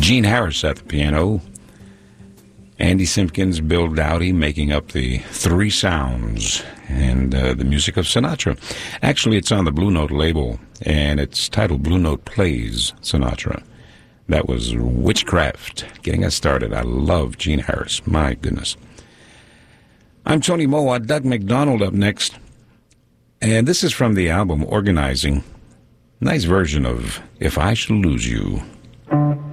Gene Harris at the piano. Andy Simpkins, Bill Dowdy making up the three sounds and the music of Sinatra. Actually, it's on the Blue Note label, and it's titled Blue Note Plays Sinatra. That was Witchcraft, getting us started. I love Gene Harris. My goodness. I'm Tony Mowat. Doug McDonald up next. And this is from the album Organizing. Nice version of If I Should Lose You.